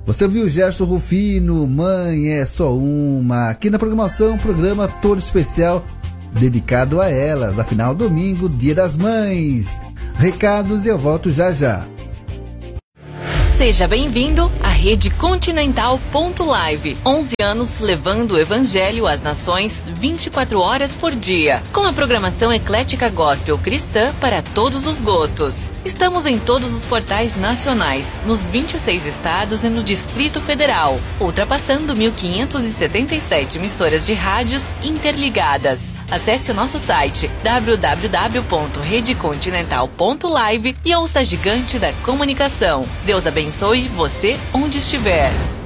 Você ouviu Gerson Rufino, Mãe é Só Uma, aqui na programação, programa todo especial dedicado a elas. Afinal, domingo, Dia das Mães. Recados e eu volto já já. Seja bem-vindo à Rede Continental Live. 11 anos levando o Evangelho às nações 24 horas por dia. Com a programação eclética gospel cristã para todos os gostos. Estamos em todos os portais nacionais, nos 26 estados e no Distrito Federal, ultrapassando 1.577 emissoras de rádios interligadas. Acesse o nosso site www.redecontinental.live e ouça a gigante da comunicação. Deus abençoe você onde estiver.